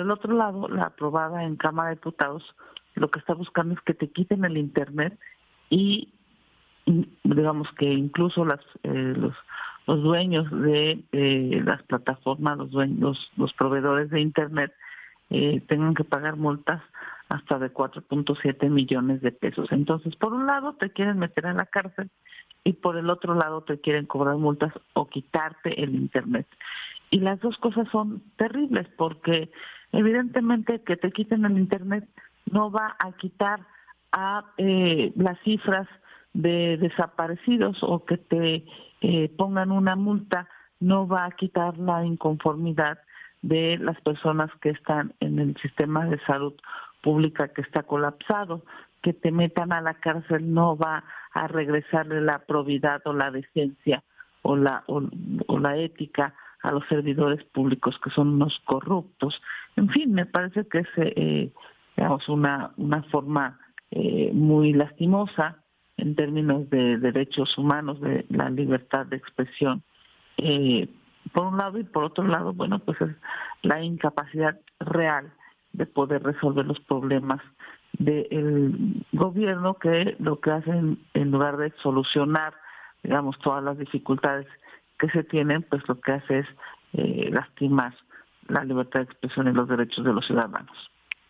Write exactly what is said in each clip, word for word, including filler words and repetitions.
el otro lado, la aprobada en Cámara de Diputados lo que está buscando es que te quiten el internet y, y digamos que incluso las eh, los los dueños de eh, las plataformas, los dueños, los, los proveedores de internet eh, tengan que pagar multas hasta de cuatro punto siete millones de pesos. Entonces, por un lado te quieren meter a la cárcel y por el otro lado te quieren cobrar multas o quitarte el internet. Y las dos cosas son terribles porque evidentemente que te quiten el internet no va a quitar a eh, las cifras de desaparecidos o que te eh, pongan una multa, no va a quitar la inconformidad de las personas que están en el sistema de salud pública que está colapsado. Que te metan a la cárcel no va a regresarle la probidad o la decencia o la o, o la ética a los servidores públicos que son unos corruptos. En fin, me parece que es eh, digamos una una forma eh, muy lastimosa en términos de derechos humanos, de la libertad de expresión, eh, por un lado, y por otro lado, bueno, pues es la incapacidad real de poder resolver los problemas del gobierno, que lo que hacen en lugar de solucionar, digamos, todas las dificultades que se tienen, pues lo que hace es eh, lastimar la libertad de expresión y los derechos de los ciudadanos.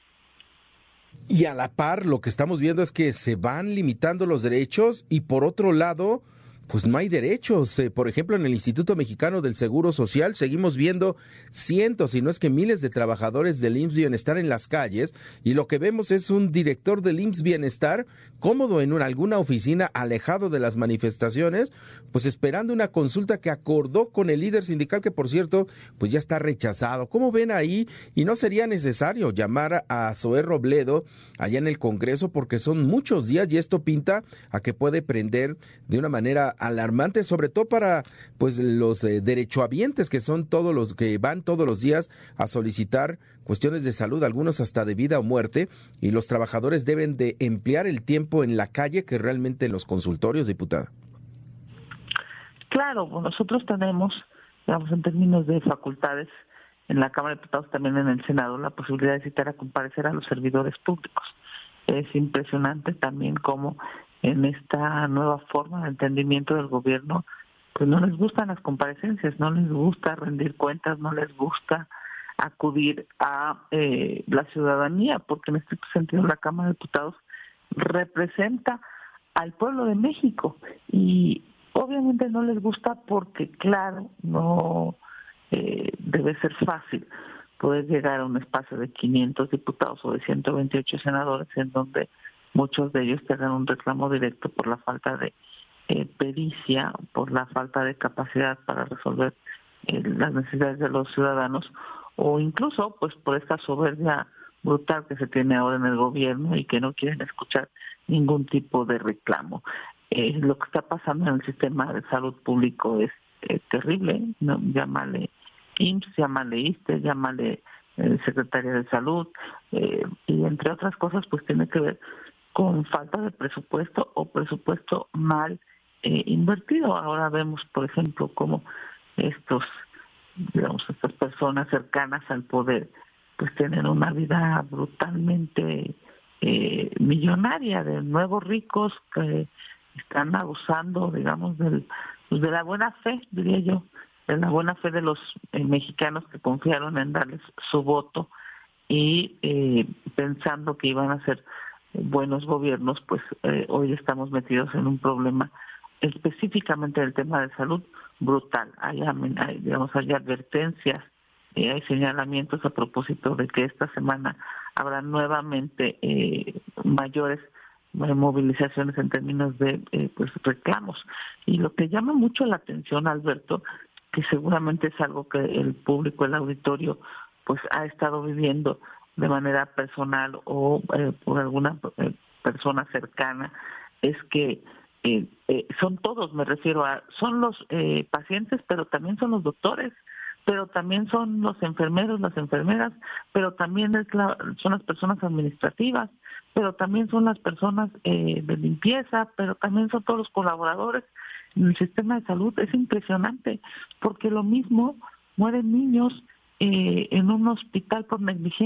Y a la par, lo que estamos viendo es que se van limitando los derechos y por otro lado, pues no hay derechos. Eh, por ejemplo, en el Instituto Mexicano del Seguro Social seguimos viendo cientos, si no es que miles de trabajadores del I M S S Bienestar en las calles, y lo que vemos es un director del I M S S Bienestar cómodo en una, alguna oficina, alejado de las manifestaciones, pues esperando una consulta que acordó con el líder sindical, que por cierto, pues ya está rechazado. ¿Cómo ven ahí? Y no sería necesario llamar a Zoé Robledo allá en el Congreso, porque son muchos días y esto pinta a que puede prender de una manera alarmante, sobre todo para pues los eh, derechohabientes, que son todos los que van todos los días a solicitar cuestiones de salud, algunos hasta de vida o muerte, y los trabajadores deben de emplear el tiempo en la calle que realmente en los consultorios, diputada. Claro, nosotros tenemos, digamos, en términos de facultades, en la Cámara de Diputados, también en el Senado, la posibilidad de citar a comparecer a los servidores públicos. Es impresionante también cómo en esta nueva forma de entendimiento del gobierno, pues no les gustan las comparecencias, no les gusta rendir cuentas, no les gusta acudir a eh, la ciudadanía, porque en este sentido la Cámara de Diputados representa al pueblo de México y obviamente no les gusta porque, claro, no eh, debe ser fácil poder llegar a un espacio de quinientos diputados o de ciento veintiocho senadores en donde muchos de ellos te hagan un reclamo directo por la falta de eh, pericia, por la falta de capacidad para resolver eh, las necesidades de los ciudadanos, o incluso pues por esta soberbia brutal que se tiene ahora en el gobierno y que no quieren escuchar ningún tipo de reclamo. Eh, lo que está pasando en el sistema de salud público es eh, terrible, ¿no? Llámale I M S S, llámale I S S S T E, llámale eh, Secretaría de Salud, eh, y entre otras cosas pues tiene que ver con falta de presupuesto o presupuesto mal eh, invertido. Ahora vemos, por ejemplo, cómo estos, digamos, estas personas cercanas al poder, pues tienen una vida brutalmente eh, millonaria, de nuevos ricos que están abusando, digamos, del, pues de la buena fe, diría yo, de la buena fe de los eh, mexicanos que confiaron en darles su voto y eh, pensando que iban a ser buenos gobiernos, pues eh, hoy estamos metidos en un problema específicamente del tema de salud brutal. Hay, hay digamos, hay advertencias, eh, hay señalamientos a propósito de que esta semana habrá nuevamente eh, mayores eh, movilizaciones en términos de eh, pues reclamos. Y lo que llama mucho la atención, Alberto, que seguramente es algo que el público, el auditorio, pues ha estado viviendo de manera personal o eh, por alguna eh, persona cercana, es que eh, eh, son todos, me refiero a, son los eh, pacientes, pero también son los doctores, pero también son los enfermeros, las enfermeras, pero también es la, son las personas administrativas, pero también son las personas eh, de limpieza, pero también son todos los colaboradores en el sistema de salud. Es impresionante, porque lo mismo mueren niños eh, en un hospital por negligencia